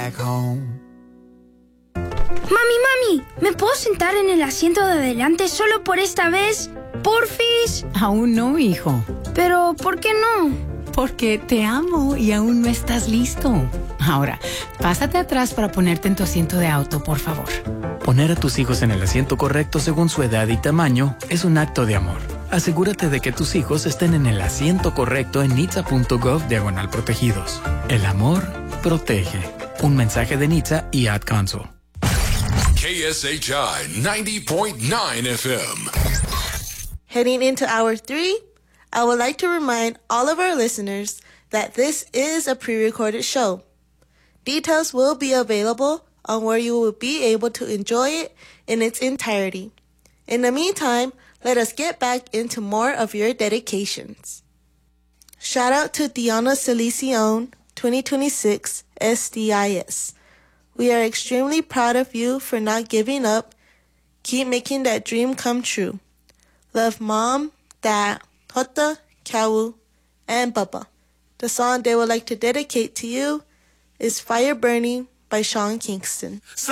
back home. Mami, ¿me puedo sentar en el asiento de adelante solo por esta vez? ¿Porfis? Aún no, hijo. Pero, ¿por qué no? Porque te amo y aún no estás listo. Ahora, pásate atrás para ponerte en tu asiento de auto, por favor. Poner a tus hijos en el asiento correcto según su edad y tamaño es un acto de amor. Asegúrate de que tus hijos estén en el asiento correcto en nitsa.gov/protegidos. El amor protege. Un mensaje de Nitsa y Ad Council. KSHI 90.9 FM. Heading into hour 3, I would like to remind all of our listeners that this is a pre-recorded show. Details will be available on where you will be able to enjoy it in its entirety. In the meantime, let us get back into more of your dedications. Shout out to Diana Silicion, 2026 SDIS. We are extremely proud of you for not giving up. Keep making that dream come true. Love Mom, Dad, Hota, Kawu, and Bubba. The song they would like to dedicate to you is Fire Burning by Sean Kingston.